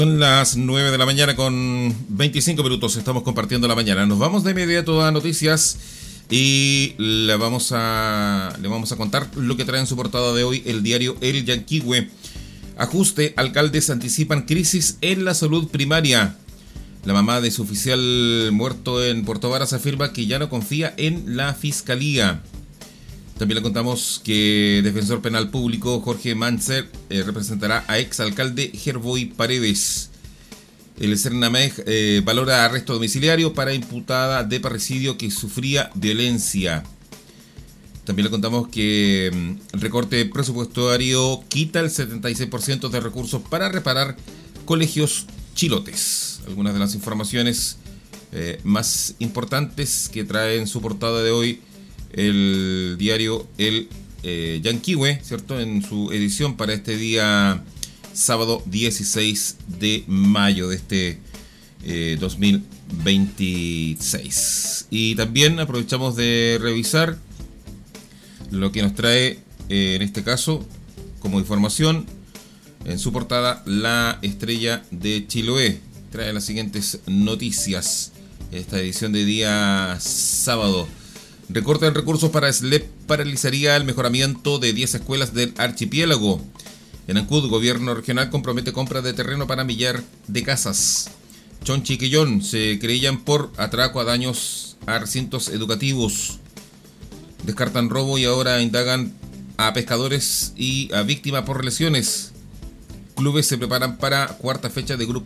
Son las 9 de la mañana con 25 minutos, estamos compartiendo la mañana. Nos vamos de inmediato a noticias y le vamos a contar lo que trae en su portada de hoy el diario El Yanquihue. Ajuste, alcaldes anticipan crisis en la salud primaria. La mamá de su oficial muerto en Puerto Varas afirma que ya no confía en la fiscalía. También le contamos que defensor penal público Jorge Manser representará a exalcalde Gerboy Paredes. El Cernamej valora arresto domiciliario para imputada de parricidio que sufría violencia. También le contamos que el recorte presupuestario quita el 76% de recursos para reparar colegios chilotes. Algunas de las informaciones más importantes que trae en su portada de hoy el diario El Yanquihue, ¿cierto? En su edición para este día sábado 16 de mayo de este 2026. Y también aprovechamos de revisar lo que nos trae en este caso como información en su portada La Estrella de Chiloé. Trae las siguientes noticias esta edición de día sábado. Recorte en recursos para SLEP paralizaría el mejoramiento de 10 escuelas del archipiélago. En Ancud, gobierno regional compromete compra de terreno para millar de casas. Chonchi y Quillón se creían por atraco a daños a recintos educativos. Descartan robo y ahora indagan a pescadores y a víctimas por lesiones. Clubes se preparan para cuarta fecha de grupo